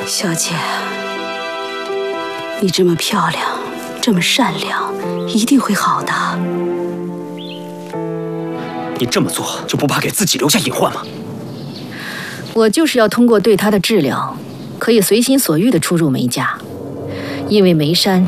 小姐，你这么漂亮，这么善良，一定会好的。 你这么做就不怕给自己留下隐患吗？ 我就是要通过对他的治疗，可以随心所欲地出入梅家，因为梅山